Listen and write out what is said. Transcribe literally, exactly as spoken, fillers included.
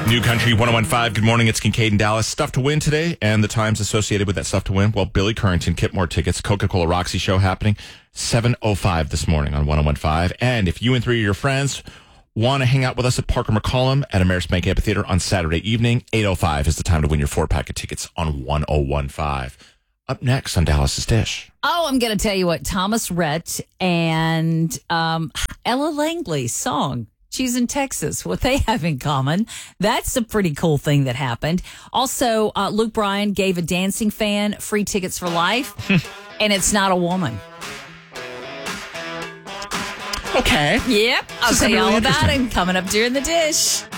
New Country one oh one five. Good morning. It's Kincaid in Dallas. Stuff to win today, and the times associated with that stuff to win. Well, Billy Currington, Kip Moore tickets, Coca-Cola Roxy show happening seven oh five this morning on one oh one five. And if you and three of your friends want to hang out with us at Parker McCollum at Ameris Bank Amphitheater on Saturday evening, eight oh five is the time to win your four-pack of tickets on one oh one five. Up next on Dallas's Dish. Oh, I'm going to tell you what, Thomas Rhett and um, Ella Langley's song, She's in Texas, what they have in common. That's a pretty cool thing that happened. Also, uh, Luke Bryan gave a dancing fan free tickets for life, and it's not a woman. Okay. Yep. I'll This is tell you really all about interesting. it coming up during the dish.